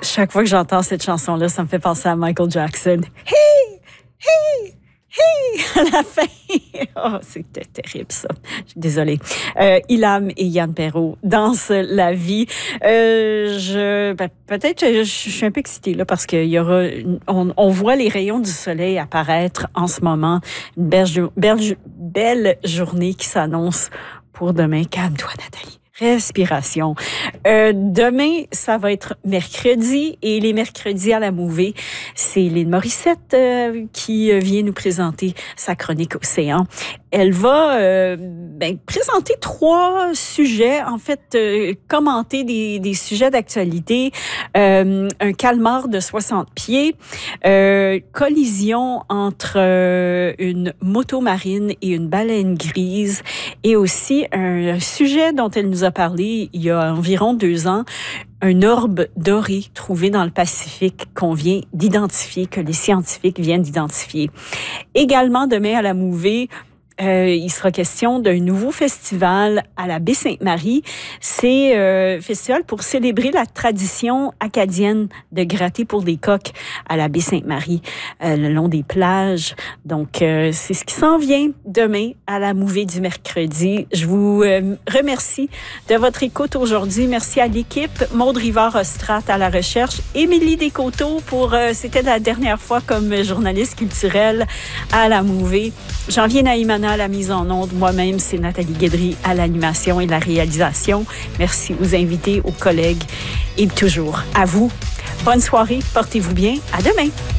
Chaque fois que j'entends cette chanson-là, ça me fait penser à Michael Jackson. Hey! Hey! Hey! À la fin! Oh, c'était terrible, ça. Je suis désolée. Ilham et Yann Perrault dansent la vie. Peut-être je suis un peu excitée là parce qu'il y aura, on voit les rayons du soleil apparaître en ce moment. Une belle journée qui s'annonce pour demain. Calme-toi, Nathalie. Respiration. Demain, ça va être mercredi et les mercredis à la Mouvée, c'est Lynn Morissette qui vient nous présenter sa chronique Océan. Elle va présenter 3 sujets, en fait, commenter des sujets d'actualité. Un calmar de 60 pieds, collision entre une moto marine et une baleine grise, et aussi un sujet dont elle nous a parlé il y a environ 2 ans, un orbe doré trouvé dans le Pacifique qu'on vient d'identifier, que les scientifiques viennent d'identifier. Également, demain à la Mouvée, il sera question d'un nouveau festival à la Baie-Sainte-Marie. C'est un festival pour célébrer la tradition acadienne de gratter pour des coques à la Baie-Sainte-Marie, le long des plages. Donc, c'est ce qui s'en vient demain à la Mouvée du mercredi. Je vous remercie de votre écoute aujourd'hui. Merci à l'équipe. Maude Rivard-Ostrat à la recherche. Émilie Descoteaux c'était la dernière fois comme journaliste culturelle à la Mouvée. Janvier Naïmana à la mise en onde. Moi-même, c'est Nathalie Guédry à l'animation et la réalisation. Merci aux invités, aux collègues et toujours à vous. Bonne soirée, portez-vous bien. À demain.